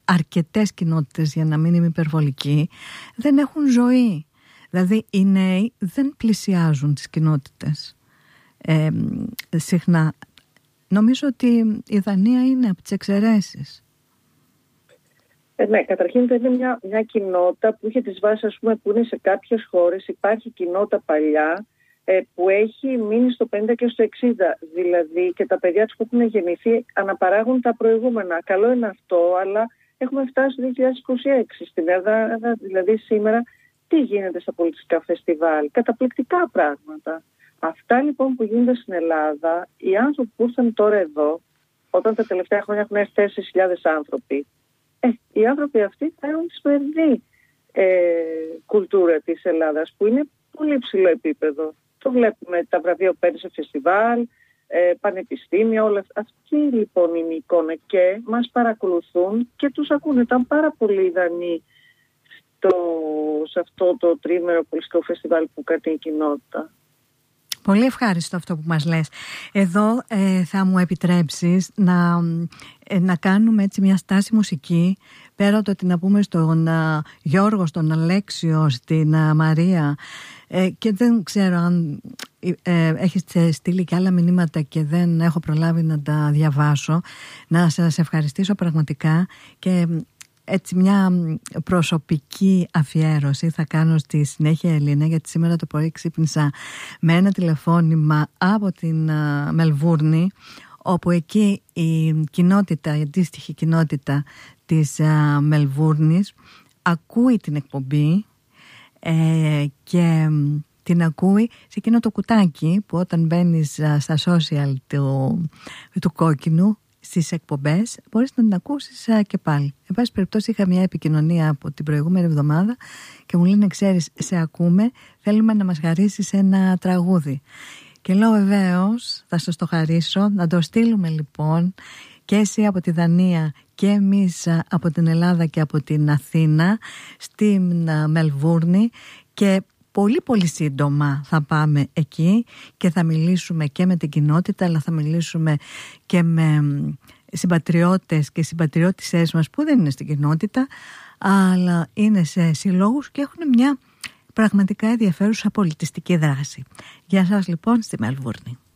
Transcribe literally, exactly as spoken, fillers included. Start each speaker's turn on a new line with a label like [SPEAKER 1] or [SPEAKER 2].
[SPEAKER 1] αρκετές κοινότητες, για να μην είμαι υπερβολική, δεν έχουν ζωή. Δηλαδή οι νέοι δεν πλησιάζουν τις κοινότητες ε, συχνά. Νομίζω ότι η Δανία είναι από τις εξαιρέσεις.
[SPEAKER 2] Ε, ναι, καταρχήν είναι μια, μια κοινότητα που είχε τις βάσεις, ας πούμε, που είναι σε κάποιες χώρες. Υπάρχει κοινότητα παλιά ε, που έχει μείνει στο πενήντα και στο εξήντα. Δηλαδή και τα παιδιά τους που έχουν γεννηθεί αναπαράγουν τα προηγούμενα. Καλό είναι αυτό, αλλά έχουμε φτάσει το δύο χιλιάδες είκοσι έξι στην Ελλάδα. Δηλαδή σήμερα τι γίνεται στα πολιτιστικά φεστιβάλ? Καταπληκτικά πράγματα. Αυτά λοιπόν που γίνονται στην Ελλάδα, οι άνθρωποι που ήρθαν τώρα εδώ, όταν τα τελευταία χρόνια έχουν έρθει τέσσερις χιλιάδες άνθρωποι, ε, οι άνθρωποι αυτοί θα έχουν τη σημερινή ε, κουλτούρα της Ελλάδας, που είναι πολύ ψηλό επίπεδο. Το βλέπουμε, τα βραβεία που παίρνει σε φεστιβάλ, ε, πανεπιστήμια, όλα αυτά. Αυτή λοιπόν είναι η εικόνα και μας παρακολουθούν και τους ακούνε. Ήταν πάρα πολλοί Δανείοι σε αυτό το τρίμερο πολιτιστικό φεστιβάλ που κάνει η κοινότητα.
[SPEAKER 1] Πολύ ευχάριστο αυτό που μας λες. Εδώ ε, θα μου επιτρέψεις να, ε, να κάνουμε έτσι μια στάση μουσική, πέρα από το ότι να πούμε στον α, Γιώργο, στον Αλέξιο, στην α, Μαρία, ε, και δεν ξέρω αν ε, έχεις στείλει και άλλα μηνύματα και δεν έχω προλάβει να τα διαβάσω. Να σας ευχαριστήσω πραγματικά και έτσι μια προσωπική αφιέρωση θα κάνω στη συνέχεια, Ελίνα, γιατί σήμερα το πρωί ξύπνησα με ένα τηλεφώνημα από την uh, Μελβούρνη, όπου εκεί η κοινότητα, η αντίστοιχη κοινότητα της uh, Μελβούρνης ακούει την εκπομπή ε, και την ακούει σε εκείνο το κουτάκι που όταν μπαίνεις uh, στα social του, του κόκκινου, στις εκπομπές, μπορείς να την ακούσεις α, και πάλι. Εν πάση περιπτώσει, είχα μια επικοινωνία από την προηγούμενη εβδομάδα και μου λένε, ξέρεις, σε ακούμε, θέλουμε να μας χαρίσεις ένα τραγούδι. Και λέω, βεβαίως, θα σας το χαρίσω, να το στείλουμε λοιπόν και εσύ από τη Δανία και εμείς α, από την Ελλάδα και από την Αθήνα στην α, Μελβούρνη, και πολύ πολύ σύντομα θα πάμε εκεί και θα μιλήσουμε και με την κοινότητα, αλλά θα μιλήσουμε και με συμπατριώτες και συμπατριώτισσές μας που δεν είναι στην κοινότητα, αλλά είναι σε συλλόγους και έχουν μια πραγματικά ενδιαφέρουσα πολιτιστική δράση. Γεια σας λοιπόν στη Μελβούρνη.